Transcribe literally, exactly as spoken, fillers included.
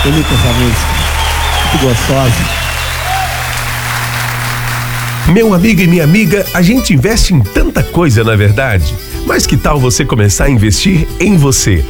Bonita essa música. Muito gostosa. Meu amigo e minha amiga, a gente investe em tanta coisa, na verdade. Mas que tal você começar a investir em você?